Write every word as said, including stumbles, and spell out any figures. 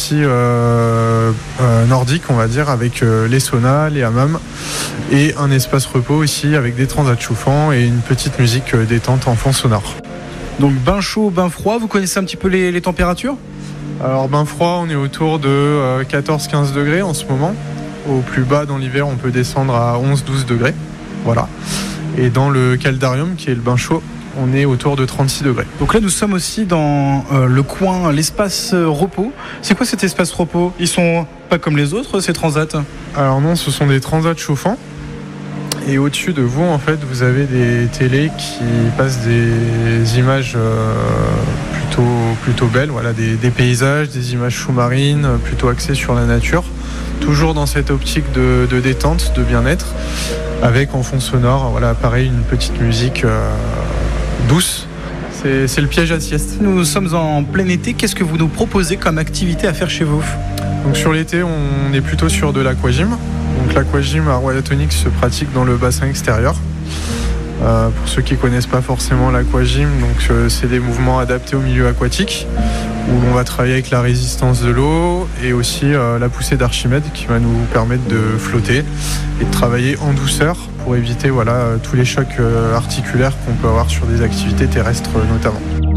partie euh, euh, nordique, on va dire, avec euh, les saunas, les hammams et un espace repos aussi avec des transats chauffants et une petite musique euh, détente en fond sonore. Donc bain chaud, bain froid, vous connaissez un petit peu les, les températures ? Alors bain froid, on est autour de euh, quatorze à quinze degrés en ce moment. Au plus bas dans l'hiver, on peut descendre à onze à douze degrés. Voilà. Et dans le caldarium, qui est le bain chaud, on est autour de trente-six degrés. Donc là, nous sommes aussi dans euh, le coin, l'espace euh, repos. C'est quoi cet espace repos ? Ils sont pas comme les autres, ces transats ? Alors non, ce sont des transats chauffants. Et au-dessus de vous, en fait, vous avez des télés qui passent des images euh, plutôt, plutôt belles, voilà, des, des paysages, des images sous-marines, plutôt axées sur la nature. Toujours dans cette optique de, de détente, de bien-être, avec en fond sonore, voilà, pareil, une petite musique euh, douce. C'est, c'est le piège à sieste. Nous sommes en plein été. Qu'est-ce que vous nous proposez comme activité à faire chez vous ? Donc sur l'été, on est plutôt sur de l'aquagym. Donc l'aquagym à Royal-Atonic se pratique dans le bassin extérieur. Euh, pour ceux qui ne connaissent pas forcément l'aquagym, donc euh, c'est des mouvements adaptés au milieu aquatique où l'on va travailler avec la résistance de l'eau et aussi euh, la poussée d'Archimède qui va nous permettre de flotter et de travailler en douceur pour éviter voilà, tous les chocs euh, articulaires qu'on peut avoir sur des activités terrestres euh, notamment.